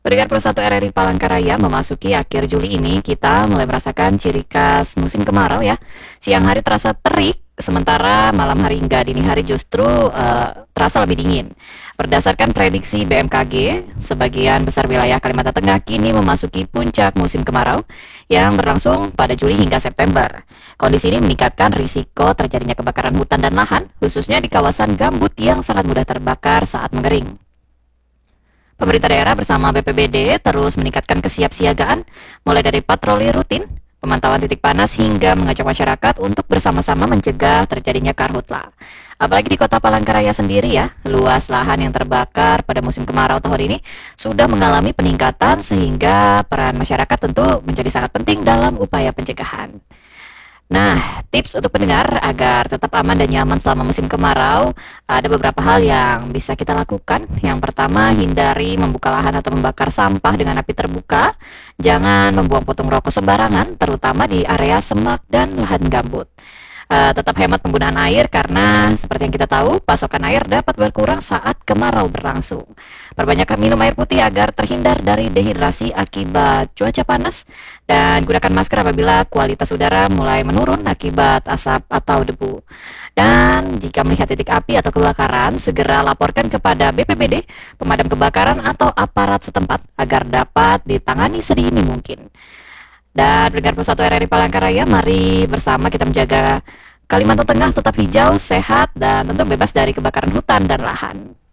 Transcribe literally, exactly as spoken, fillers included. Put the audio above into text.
Pendengar Pro satu R R I Palangkaraya, memasuki akhir Juli ini kita mulai merasakan ciri khas musim kemarau ya. Siang hari terasa terik, sementara malam hari hingga dini hari justru uh, terasa lebih dingin. Berdasarkan prediksi B M K G, sebagian besar wilayah Kalimantan Tengah kini memasuki puncak musim kemarau yang berlangsung pada Juli hingga September. Kondisi ini meningkatkan risiko terjadinya kebakaran hutan dan lahan, khususnya di kawasan gambut yang sangat mudah terbakar saat mengering. Pemerintah daerah bersama B P B D terus meningkatkan kesiapsiagaan, mulai dari patroli rutin, pemantauan titik panas hingga mengajak masyarakat untuk bersama-sama mencegah terjadinya karhutla. Apalagi di Kota Palangkaraya sendiri ya, luas lahan yang terbakar pada musim kemarau tahun ini sudah mengalami peningkatan sehingga peran masyarakat tentu menjadi sangat penting dalam upaya pencegahan. Nah, tips untuk pendengar agar tetap aman dan nyaman selama musim kemarau, ada beberapa hal yang bisa kita lakukan. Yang pertama, hindari membuka lahan atau membakar sampah dengan api terbuka. Jangan membuang putung rokok sembarangan, terutama di area semak dan lahan gambut. Uh, tetap hemat penggunaan air karena seperti yang kita tahu, pasokan air dapat berkurang saat kemarau berlangsung. Perbanyakkan minum air putih agar terhindar dari dehidrasi akibat cuaca panas, dan gunakan masker apabila kualitas udara mulai menurun akibat asap atau debu. Dan jika melihat titik api atau kebakaran, segera laporkan kepada B P B D, pemadam kebakaran atau aparat setempat agar dapat ditangani sedini mungkin. Dan pendengar Pro satu R R I Palangkaraya, mari bersama kita menjaga Kalimantan Tengah tetap hijau, sehat, dan tentu bebas dari kebakaran hutan dan lahan.